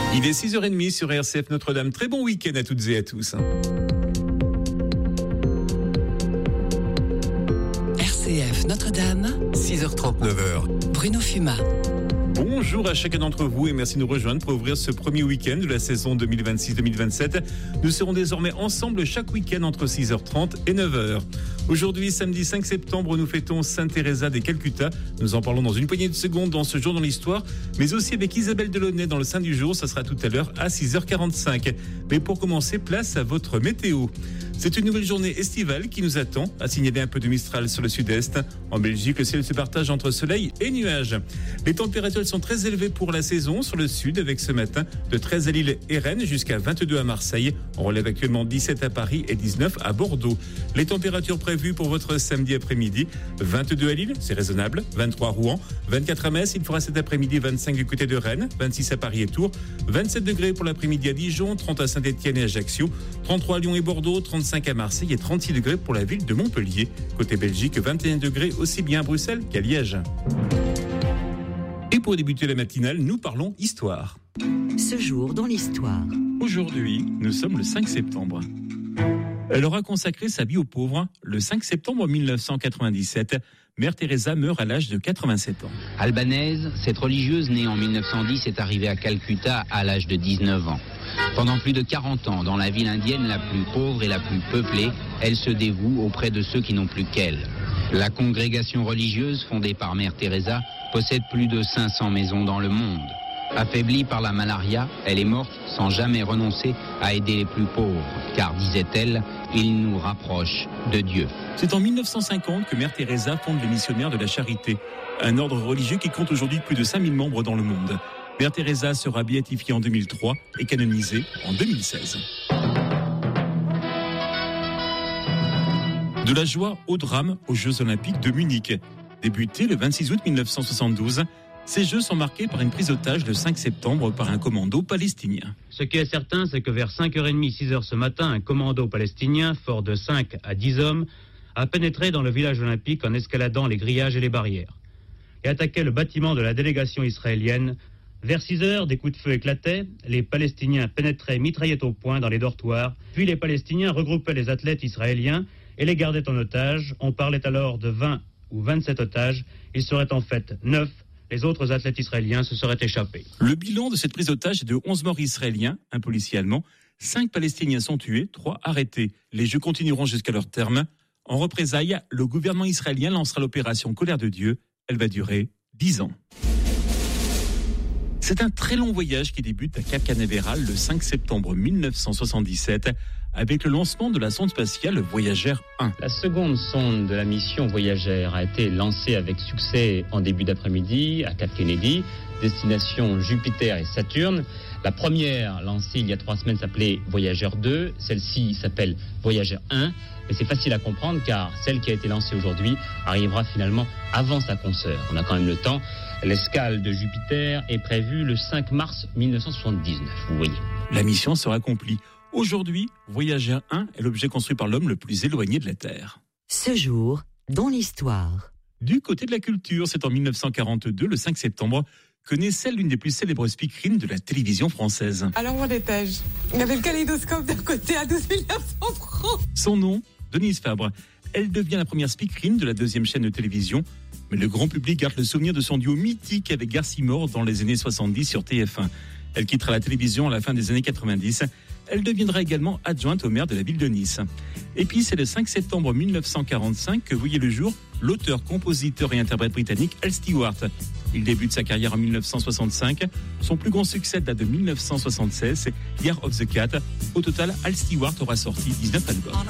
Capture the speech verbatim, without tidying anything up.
Il est six heures trente sur R C F Notre-Dame. Très bon week-end à toutes et à tous. R C F Notre-Dame, six heures trente, neuf heures. Bruno Fumat. Bonjour à chacun d'entre vous et merci de nous rejoindre pour ouvrir ce premier week-end de la saison deux mille vingt-six deux mille vingt-sept. Nous serons désormais ensemble chaque week-end entre six heures trente et neuf heures. Aujourd'hui, samedi cinq septembre, nous fêtons Sainte Teresa de Calcutta. Nous en parlons dans une poignée de secondes dans ce jour dans l'histoire, mais aussi avec Isabelle Delaunay dans le Saint du jour. Ça sera tout à l'heure à six heures quarante-cinq. Mais pour commencer, place à votre météo. C'est une nouvelle journée estivale qui nous attend, à signaler un peu de Mistral sur le sud-est. En Belgique, le ciel se partage entre soleil et nuages. Les températures sont très élevées pour la saison sur le sud, avec ce matin de treize à Lille et Rennes jusqu'à vingt-deux à Marseille. On relève actuellement dix-sept à Paris et dix-neuf à Bordeaux. Les températures prévues pour votre samedi après-midi, vingt-deux à Lille, c'est raisonnable, vingt-trois à Rouen, vingt-quatre à Metz, il fera cet après-midi vingt-cinq du côté de Rennes, vingt-six à Paris et Tours, vingt-sept degrés pour l'après-midi à Dijon, trente à Saint-Étienne et Ajaccio, trente-trois à Lyon et Bordeaux, trente-cinq à Marseille et trente-six degrés pour la ville de Montpellier. Côté Belgique, vingt et un degrés aussi bien à Bruxelles qu'à Liège. Et pour débuter la matinale, nous parlons histoire. Ce jour dans l'histoire. Aujourd'hui, nous sommes le cinq septembre. Elle aura consacré sa vie aux pauvres. Le cinq septembre mille neuf cent quatre-vingt-dix-sept, Mère Teresa meurt à l'âge de quatre-vingt-sept ans. Albanaise, cette religieuse née en mille neuf cent dix est arrivée à Calcutta à l'âge de dix-neuf ans. Pendant plus de quarante ans, dans la ville indienne la plus pauvre et la plus peuplée, elle se dévoue auprès de ceux qui n'ont plus qu'elle. La congrégation religieuse fondée par Mère Teresa possède plus de cinq cents maisons dans le monde. Affaiblie par la malaria, elle est morte sans jamais renoncer à aider les plus pauvres, car, disait-elle, il nous rapproche de Dieu. C'est en mille neuf cent cinquante que Mère Teresa fonde les Missionnaires de la Charité, un ordre religieux qui compte aujourd'hui plus de cinq mille membres dans le monde. Mère Teresa sera béatifiée en deux mille trois et canonisée en deux mille seize. De la joie au drame aux Jeux Olympiques de Munich. Débutés le vingt-six août mille neuf cent soixante-douze, ces Jeux sont marqués par une prise d'otage le cinq septembre par un commando palestinien. Ce qui est certain, c'est que vers cinq heures trente, six heures ce matin, un commando palestinien, fort de cinq à dix hommes, a pénétré dans le village olympique en escaladant les grillages et les barrières, et attaqué le bâtiment de la délégation israélienne. Vers six heures, des coups de feu éclataient, les Palestiniens pénétraient mitraillettes au poing dans les dortoirs, puis les Palestiniens regroupaient les athlètes israéliens et les gardaient en otage. On parlait alors de vingt ou vingt-sept otages, ils seraient en fait neuf. Les autres athlètes israéliens se seraient échappés. Le bilan de cette prise d'otage est de onze morts israéliens, un policier allemand, cinq Palestiniens sont tués, trois arrêtés. Les Jeux continueront jusqu'à leur terme. En représailles, le gouvernement israélien lancera l'opération Colère de Dieu. Elle va durer dix ans. C'est un très long voyage qui débute à Cap Canaveral le cinq septembre mille neuf cent soixante-dix-sept avec le lancement de la sonde spatiale Voyager un. La seconde sonde de la mission Voyager a été lancée avec succès en début d'après-midi à Cap Kennedy, destination Jupiter et Saturne. La première lancée il y a trois semaines s'appelait Voyager deux, celle-ci s'appelle Voyager un, mais c'est facile à comprendre car celle qui a été lancée aujourd'hui arrivera finalement avant sa consoeur. On a quand même le temps. L'escale de Jupiter est prévue le cinq mars mille neuf cent soixante-dix-neuf, vous voyez. La mission sera accomplie. Aujourd'hui, Voyager un est l'objet construit par l'homme le plus éloigné de la Terre. Ce jour dans l'histoire. Du côté de la culture, c'est en mille neuf cent quarante-deux, le cinq septembre, que naissait l'une des plus célèbres speakerines de la télévision française. Alors, mon étage, il y avait le kaléidoscope d'un côté à douze mille neuf cents francs. Son nom, Denise Fabre. Elle devient la première speakerine de la deuxième chaîne de télévision. Mais le grand public garde le souvenir de son duo mythique avec Garcimore dans les années soixante-dix sur T F un. Elle quittera la télévision à la fin des années quatre-vingt-dix. Elle deviendra également adjointe au maire de la ville de Nice. Et puis c'est le cinq septembre mille neuf cent quarante-cinq que voyait le jour l'auteur, compositeur et interprète britannique Al Stewart. Il débute sa carrière en mille neuf cent soixante-cinq. Son plus grand succès date de mille neuf cent soixante-seize, c'est Year of the Cat. Au total, Al Stewart aura sorti dix-neuf albums.